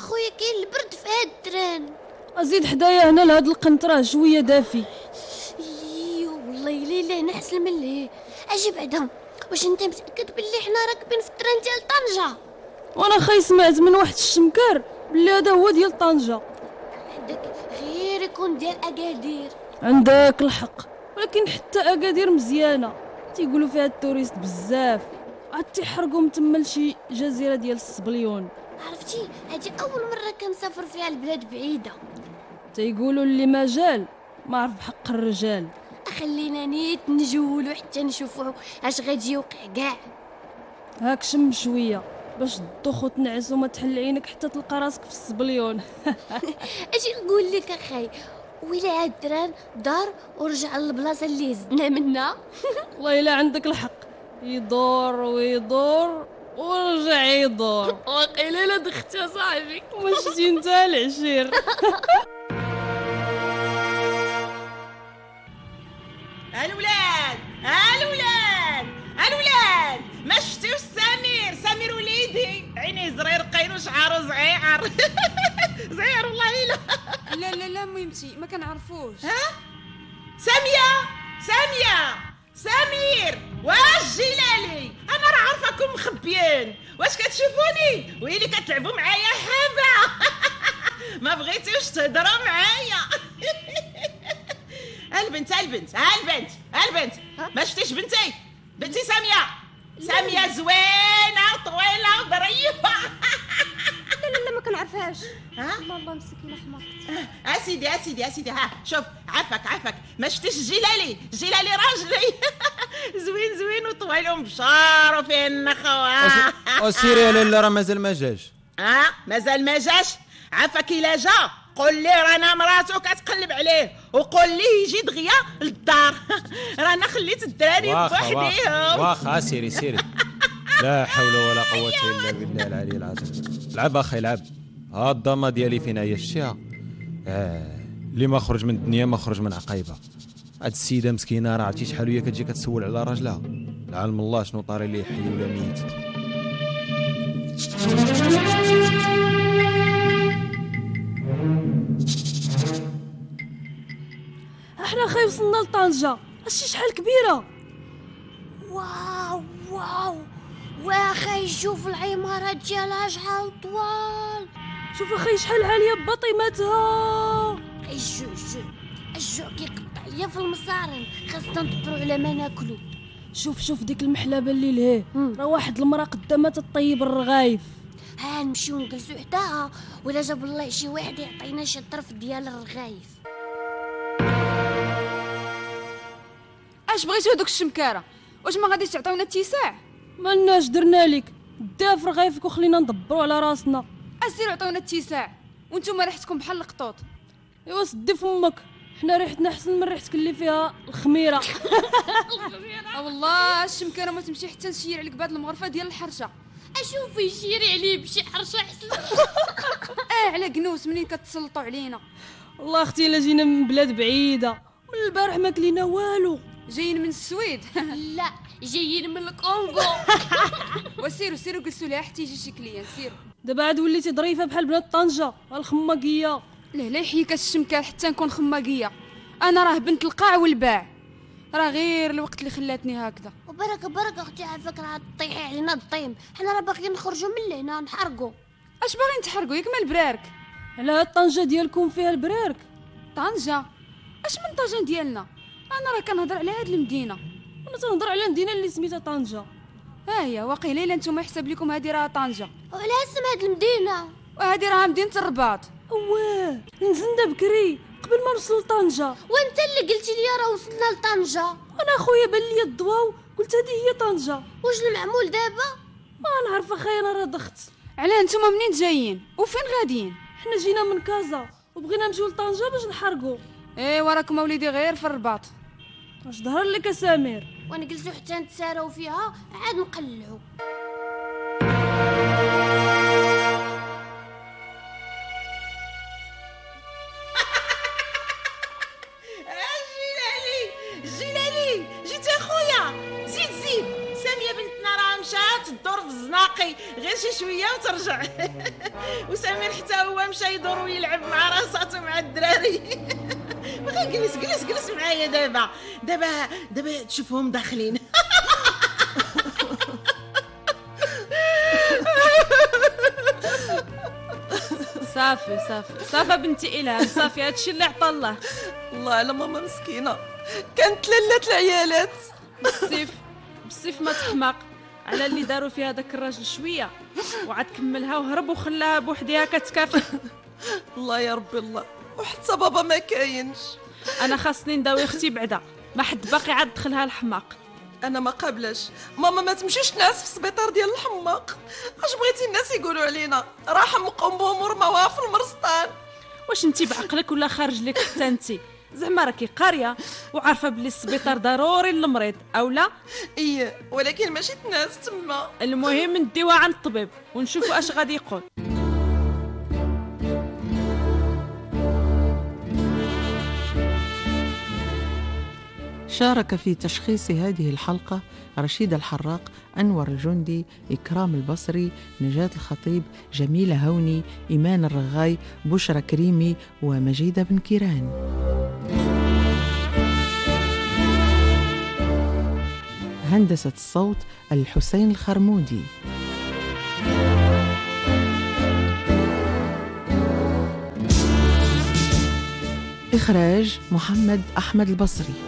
اخويا كاين البرد في هاد التران. ازيد حدايا هنا لهاد القنطره شويه دافي. والله لا نحس الملي. اجي بعدا، واش انت متاكد باللي حنا راكبين في التران ديال طنجه؟ وانا خاي سمعت من واحد الشمكار بلي هذا هو ديال طنجه. عندك غير يكون ديال اكادير. عندك الحق، ولكن حتى اكادير مزيانه، تيقولوا فيها التوريست بزاف، عاد تيحرقوا من تما لشي جزيره ديال السبليون. عرفتي هذه اول مره كنسافر فيها لبلاد بعيده. تيقولوا اللي ما جال ما عرف بحق الرجال. خلينا نيت نجولوا حتى نشوفوا اش غادي يوقع كاع. هاك شم شويه باش تضخ وتنعس وما تحل عينك حتى تلقى راسك في السبليون. اجي نقول لك اخاي، ويلا هاد الدران دار ورجع للبلاصه اللي هزنا منها. والله الا عندك الحق، يدور ويدور ورجع يدور. وقيله لا دخت يا صاحبي. مشيتي انت العشير. الولاد ما شفتيوش سمير وليدي، عينيه زرير قاين وشعره زعير. زعير والله الا. لا ميمتي ما كنعرفوش. ها سمير واش جلالي، انا راه عارفاكم مخبيين، واش كتشوفوني ويلي كتلعبوا معايا حبه؟ ما بغيتيوش تهضروا معايا. البنت ما شفتيش بنتي ساميه زوينه وطويله وظريفه. لا ما كنعرفهاش. الله مسكينه حماقتي. اسيدي ها شوف، عافاك ما شفتيش جلالي راجلي. زوين وطويل ومبشار وفيه النخوه. سيري لا راه مازال ما جاش. مازال ما جاش. عافاك الا جا قول لي رانا مراتو كتقلب عليه، وقول لي يجي دغيا للدار. رانا خليت الدراري بوحديهم. واخا سيري. لا حول ولا قوه الا بالله العلي العظيم. لعب اخي لعب، ها الضامه ديالي فين هي شتيها. اللي ما خرج من الدنيا ما خرج من عقايبه. هاد السيده مسكينه راه عرفتي شحال هي كتجي كتسول على راجلها، العالم الله شنو طاري ليه، حي ولا ميت. احنا خاي وصلنا لطنجه، هادشي شحال كبيره. واو واخاي شوف العمارات ديالها شحال طوال. شوف اخي شحال عاليه ببطيماتها. الجوع كيقطع ليا في المصارن، خاصنا ندبروا على ما ناكلو. شوف ديك المحلبه اللي لهيه، راه واحد المراه قدامها تطيب الرغايف. ها نمشيو نجلسوا حداها، ولا جاب الله شي واحد يعطينا شي طرف ديال الرغايف. اش بغيتو هذوك الشمكاره؟ واش ما غاديش تعطيونا اتساع؟ مالناش درنا لك، دا في رغايفك وخلينا ندبروا على راسنا. اسيروا عطيونا اتساع، وانتم ريحتكم بحال القطوط. ايوا سدي فمك، حنا ريحتنا احسن من ريحتك اللي فيها الخميره. والله الشمكاره ما تمشي حتى نشير عليك بهاد المغرفه ديال الحرشه. اشوف يشيري عليه بشي حرشه احسن. على قنوس منين كتسلطوا علينا. والله اختي الا جينا من بلاد بعيده، من البارح ما كلينا والو. جايين من السويد. لا جايين من الكونغو. وسيروا جلسوا لها حتى يجي شي كليان. سيروا دابا عاد وليتي ظريفه بحال بنات طنجه الخماقيه. لا يحييك الشمكار حتى نكون خماقيه. انا راه بنت القاع والباع، راه غير الوقت اللي خلاتني هكذا. وبركه اختي عافاك، راه طيحي علينا الطيم، حنا راه باغيين نخرجوا من لهنا نحرقوا. اش باغيين تحرقوا ياك مال البرارك؟ على هاد طنجه ديالكم فيها البرارك؟ طنجه؟ اش من طنجه ديالنا؟ انا راه كنهضر على هاد المدينه. انا تنهضر على مدينه اللي سميتها طنجه. هي واقيلا الا نتوما يحسب لكم هادي راه طنجه. وعلى اسم هاد المدينه؟ وهادي راه مدينه الرباط. اواه نزلنا بكري قبل ما نوصل لطنجه. وانت اللي قلتي لي راه وصلنا لطنجه. انا خويا بان لي الضواو قلت هذه هي طنجه. واش المعمول دابا؟ ما نعرف اخايا، انا راه ضغط. علاه نتوما منين جايين وفين غاديين؟ حنا جينا من كازا وبغينا نمشيو لطنجه باش نحرقوا. ايوا راكم وليدي غير في الرباط. واش ظهر لك سمير؟ ونجلسوا حتى نتساراو فيها عاد نقلعوا. جلالي جيت اخويا، زيد ساميه بنتنا راه مشات تدور في الزناقي، غير شي شويه وترجع. وسمير حتى هو مشى يدور ويلعب مع راساته مع الدراري. بغا جلس معايا دابا تشوفهم داخلين. صافي بنتي إلهام، صافي هادشي اللي عطا الله. الله على ماما مسكينه، كانت لالات العيالات. بالسيف ما تحماق على اللي داروا فيها داك الراجل شويه، وعاد كملها وهرب وخلاها بوحديها كتكافح. الله يا ربي الله، وحتى بابا ما كاينش. انا خاصني نداوي اختي بعدا، ما حد باقي عاد دخلها الحماق. انا ما قابلاش ماما ما تمشيش ناس في السبيطار ديال الحماق. اش بغيتي الناس يقولوا علينا؟ راه حمقهم بهم ورماوها في المرسطان. واش انتي بعقلك ولا خارج لك حتى انتي؟ زعما راكي قاريه وعارفه بلي السبيطار ضروري للمريض او لا؟ ايه ولكن ماشي ناس تما. المهم نديوها عند الطبيب ونشوفوا اش غادي يقول. شارك في تشخيص هذه الحلقة رشيد الحراق، أنور الجندي، إكرام البصري، نجاة الخطيب، جميلة هوني، إيمان الرغاي، بشرى كريمي، ومجيدة بن كيران. هندسة الصوت الحسين الخرمودي. إخراج محمد أحمد البصري.